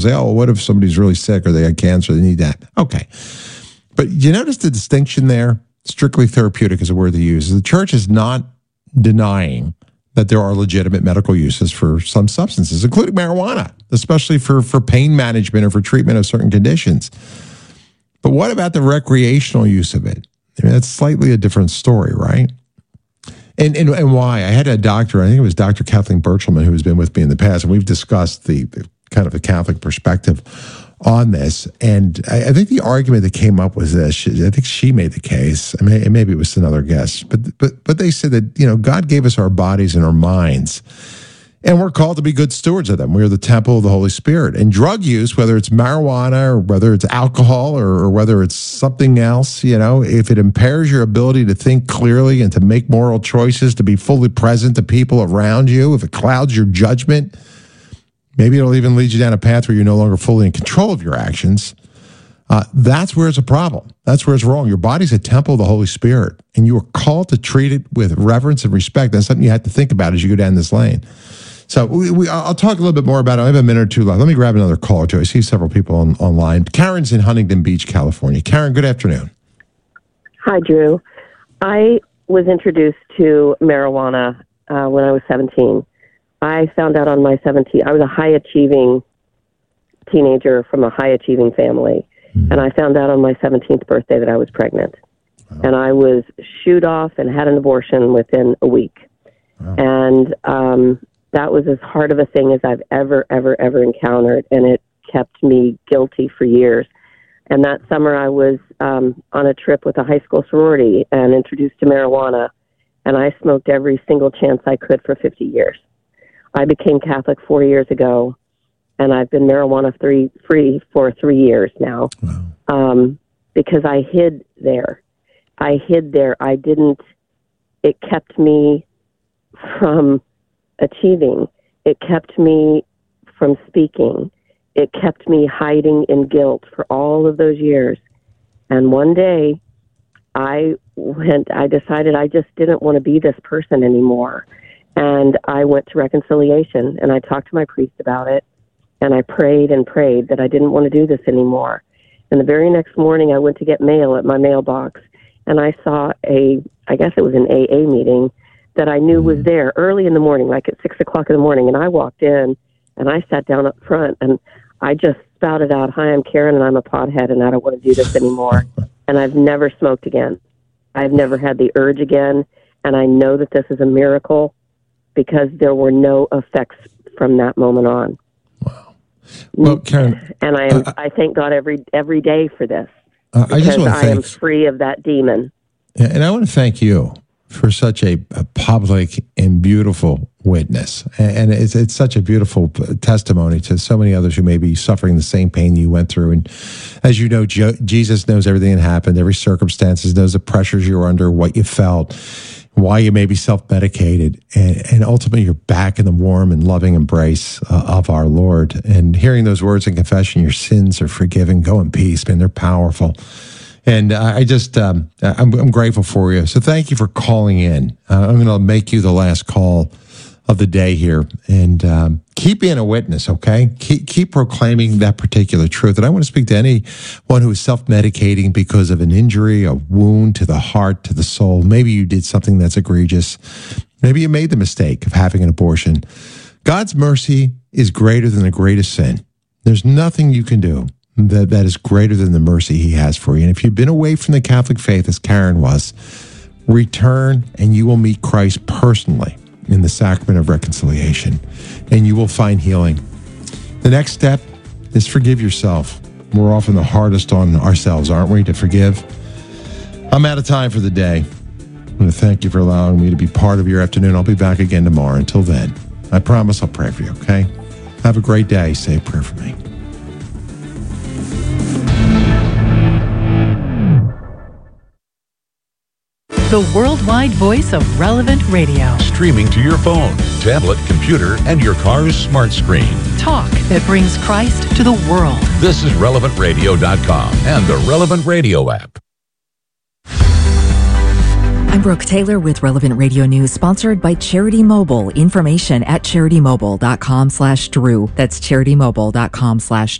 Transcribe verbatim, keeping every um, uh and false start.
Say, oh, what if somebody's really sick or they had cancer, they need that. Okay. But you notice the distinction there? Strictly therapeutic is a word they use. The church is not denying that there are legitimate medical uses for some substances, including marijuana, especially for, for pain management or for treatment of certain conditions. But what about the recreational use of it? I mean, that's slightly a different story, right? And, and and why? I had a doctor, I think it was Doctor Kathleen Birchelman, who has been with me in the past, and we've discussed the, the kind of the Catholic perspective on this. And I, I think the argument that came up was this. She, I think she made the case. I mean, maybe it was another guest, but but but they said that, you know, God gave us our bodies and our minds, and we're called to be good stewards of them. We're the temple of the Holy Spirit. And drug use, whether it's marijuana or whether it's alcohol or, or whether it's something else, you know, if it impairs your ability to think clearly and to make moral choices, to be fully present to people around you, if it clouds your judgment, maybe it'll even lead you down a path where you're no longer fully in control of your actions. Uh, that's where it's a problem. That's where it's wrong. Your body's a temple of the Holy Spirit, and you are called to treat it with reverence and respect. That's something you have to think about as you go down this lane. So we, we, I'll talk a little bit more about it. I have a minute or two left. Let me grab another call or two. I see several people on, online. Karen's in Huntington Beach, California. Karen, good afternoon. Hi, Drew. I was introduced to marijuana uh, when I was seventeen. I found out on my seventeenth. I was a high-achieving teenager from a high-achieving family, mm-hmm. and I found out on my seventeenth birthday that I was pregnant. Wow. And I was shooed off and had an abortion within a week. Wow. And um, that was as hard of a thing as I've ever, ever, ever encountered, and it kept me guilty for years. And that summer I was um, on a trip with a high school sorority and introduced to marijuana, and I smoked every single chance I could for fifty years. I became Catholic four years ago, and I've been marijuana free, free for three years now. Wow. um, because I hid there. I hid there. I didn't, it kept me from achieving. It kept me from speaking. It kept me hiding in guilt for all of those years. And one day I went, I decided I just didn't want to be this person anymore. And I went to reconciliation, and I talked to my priest about it, and I prayed and prayed that I didn't want to do this anymore. And the very next morning I went to get mail at my mailbox, and I saw a, I guess it was an A A meeting that I knew was there early in the morning, like at six o'clock in the morning. And I walked in, and I sat down up front, and I just spouted out, "Hi, I'm Karen, and I'm a pothead, and I don't want to do this anymore." And I've never smoked again. I've never had the urge again. And I know that this is a miracle because there were no effects from that moment on. Wow. Well, Karen, and I am, uh, I thank God every every day for this. Uh, I just want to I thank, am free of that demon. And I want to thank you for such a, a public and beautiful witness. And it's it's such a beautiful testimony to so many others who may be suffering the same pain you went through. And as you know, Jo- Jesus knows everything that happened, every circumstances, knows the pressures you were under, what you felt, why you may be self-medicated. And, and ultimately, you're back in the warm and loving embrace uh, of our Lord. And hearing those words in confession, your sins are forgiven, go in peace, man, they're powerful. And I just, um, I'm, I'm grateful for you. So thank you for calling in. Uh, I'm going to make you the last call of the day here. And um, keep being a witness, okay? Keep, keep proclaiming that particular truth. And I want to speak to anyone who is self-medicating because of an injury, a wound to the heart, to the soul. Maybe you did something that's egregious. Maybe you made the mistake of having an abortion. God's mercy is greater than the greatest sin. There's nothing you can do that that is greater than the mercy he has for you. And if you've been away from the Catholic faith, as Karen was, return and you will meet Christ personally in the sacrament of reconciliation, and you will find healing. The next step is forgive yourself. We're often the hardest on ourselves, aren't we, to forgive? I'm out of time for the day. I want to thank you for allowing me to be part of your afternoon. I'll be back again tomorrow. Until then, I promise I'll pray for you, okay? Have a great day. Say a prayer for me. The worldwide voice of Relevant Radio. Streaming to your phone, tablet, computer, and your car's smart screen. Talk that brings Christ to the world. This is relevant radio dot com and the Relevant Radio app. I'm Brooke Taylor with Relevant Radio News, sponsored by Charity Mobile. Information at charity mobile dot com slash Drew. That's charity mobile dot com slash